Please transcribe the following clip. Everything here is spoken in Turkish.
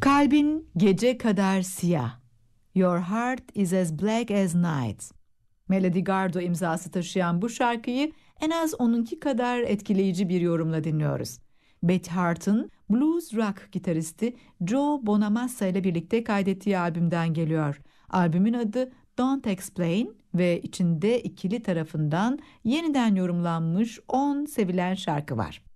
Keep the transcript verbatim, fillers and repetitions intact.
Kalbin gece kadar siyah. Your heart is as black as night. Melody Gardot imzası taşıyan bu şarkıyı en az onunki kadar etkileyici bir yorumla dinliyoruz. Betty Hart'ın blues rock gitaristi Joe Bonamassa ile birlikte kaydettiği albümden geliyor. Albümün adı Don't Explain ve içinde ikili tarafından yeniden yorumlanmış on sevilen şarkı var.